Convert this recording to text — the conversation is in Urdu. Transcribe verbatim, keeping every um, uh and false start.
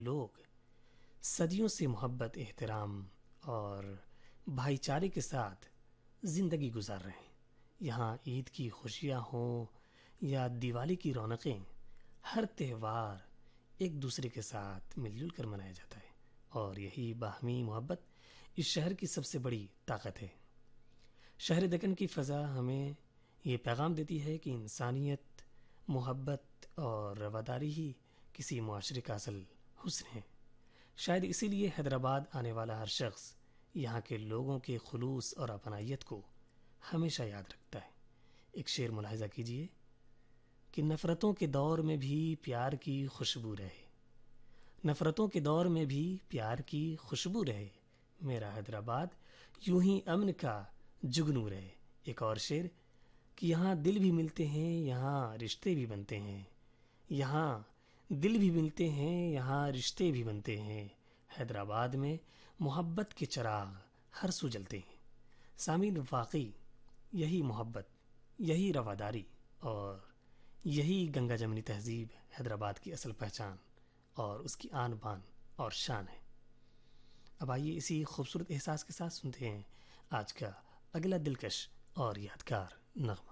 لوگ صدیوں سے محبت، احترام اور بھائی چارے کے ساتھ زندگی گزار رہے ہیں۔ یہاں عید کی خوشیاں ہوں یا دیوالی کی رونقیں، ہر تہوار ایک دوسرے کے ساتھ مل جل کر منایا جاتا ہے، اور یہی باہمی محبت اس شہر کی سب سے بڑی طاقت ہے۔ شہر دکن کی فضا ہمیں یہ پیغام دیتی ہے کہ انسانیت، محبت اور رواداری ہی کسی معاشرے کا اصل حسن ہے۔ شاید اسی لیے حیدرآباد آنے والا ہر شخص یہاں کے لوگوں کے خلوص اور اپنائیت کو ہمیشہ یاد رکھتا ہے۔ ایک شعر ملاحظہ کیجئے کہ نفرتوں کے دور میں بھی پیار کی خوشبو رہے، نفرتوں کے دور میں بھی پیار کی خوشبو رہے، میرا حیدرآباد یوں ہی امن کا جگنو رہے۔ ایک اور شعر کہ یہاں دل بھی ملتے ہیں، یہاں رشتے بھی بنتے ہیں، یہاں دل بھی ملتے ہیں، یہاں رشتے بھی بنتے ہیں، حیدرآباد میں محبت کے چراغ ہر سو جلتے ہیں۔ سامعین، واقعی یہی محبت، یہی رواداری اور یہی گنگا جمنی تہذیب حیدرآباد کی اصل پہچان اور اس کی آن بان اور شان ہے۔ اب آئیے اسی خوبصورت احساس کے ساتھ سنتے ہیں آج کا اگلا دلکش اور یادگار نغمہ۔